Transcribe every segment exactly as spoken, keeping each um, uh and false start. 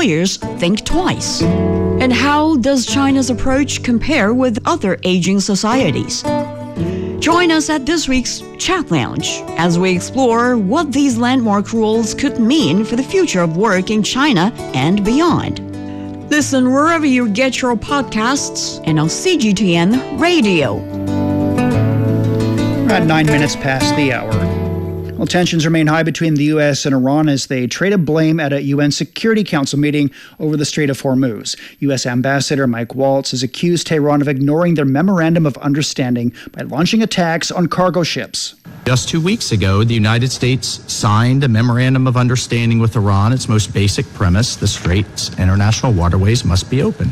employers think twice? And how does China's approach compare with other aging societies? Join us at this week's Chat Lounge as we explore what these landmark rules could mean for the future of work in China and beyond. Listen wherever you get your podcasts and on C G T N Radio. We're at nine minutes past the hour. Well, tensions remain high between the U S and Iran as they traded blame at a U N Security Council meeting over the Strait of Hormuz. U S Ambassador Mike Waltz has accused Tehran of ignoring their memorandum of understanding by launching attacks on cargo ships. Just two weeks ago, the United States signed a memorandum of understanding with Iran. Its most basic premise: the Strait's international waterways must be open.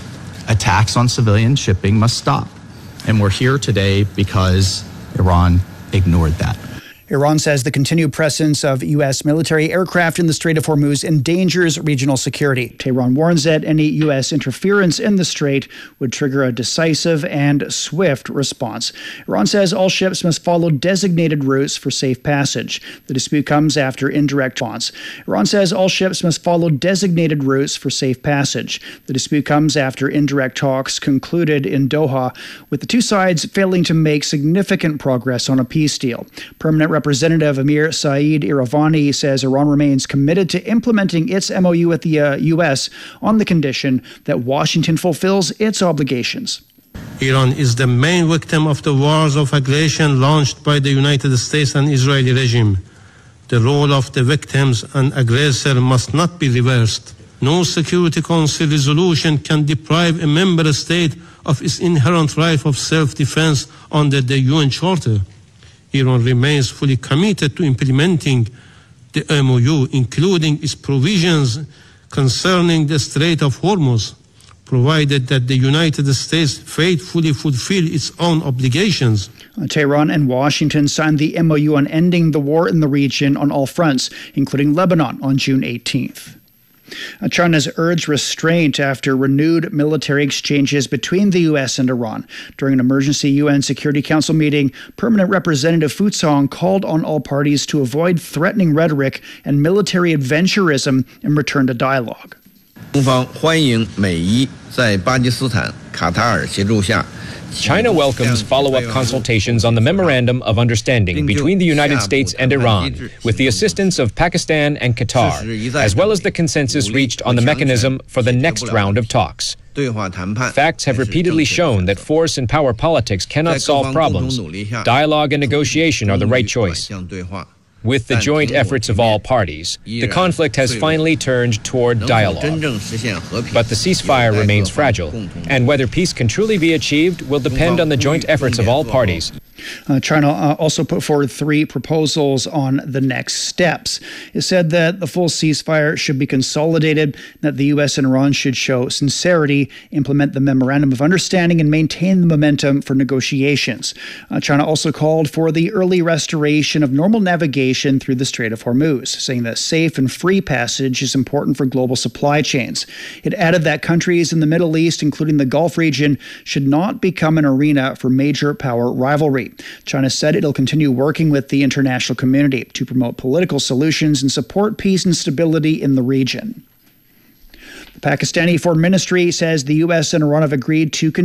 Attacks on civilian shipping must stop. And we're here today because Iran ignored that. Iran says the continued presence of U S military aircraft in the Strait of Hormuz endangers regional security. Tehran warns that any U S interference in the strait would trigger a decisive and swift response. Iran says all ships must follow designated routes for safe passage. The dispute comes after indirect response. Iran says all ships must follow designated routes for safe passage. The dispute comes after indirect talks concluded in Doha, with the two sides failing to make significant progress on a peace deal. Permanent Representative Amir Saeed Iravani says Iran remains committed to implementing its M O U with the uh, U S on the condition that Washington fulfills its obligations. Iran is the main victim of the wars of aggression launched by the United States and Israeli regime. The role of the victims and aggressor must not be reversed. No Security Council resolution can deprive a member state of its inherent right of self-defense under the U N Charter. Iran remains fully committed to implementing the M O U, including its provisions concerning the Strait of Hormuz, provided that the United States faithfully fulfill its own obligations. Tehran and Washington signed the M O U on ending the war in the region on all fronts, including Lebanon, on June eighteenth. China's urged restraint after renewed military exchanges between the U S and Iran. During an emergency U N Security Council meeting, Permanent Representative Fu Cong called on all parties to avoid threatening rhetoric and military adventurism and return to dialogue. 中方欢迎美伊在巴基斯坦、卡塔尔协助下 China welcomes follow-up consultations on the Memorandum of Understanding between the United States and Iran, with the assistance of Pakistan and Qatar, as well as the consensus reached on the mechanism for the next round of talks. Facts have repeatedly shown that force and power politics cannot solve problems. Dialogue and negotiation are the right choice. With the joint efforts of all parties, the conflict has finally turned toward dialogue. But the ceasefire remains fragile, and whether peace can truly be achieved will depend on the joint efforts of all parties. Uh, China uh, also put forward three proposals on the next steps. It said that the full ceasefire should be consolidated, that the U S and Iran should show sincerity, implement the Memorandum of Understanding, and maintain the momentum for negotiations. Uh, China also called for the early restoration of normal navigation through the Strait of Hormuz, saying that safe and free passage is important for global supply chains. It added that countries in the Middle East, including the Gulf region, should not become an arena for major power rivalry. China said it'll continue working with the international community to promote political solutions and support peace and stability in the region. The Pakistani Foreign Ministry says the U S and Iran have agreed to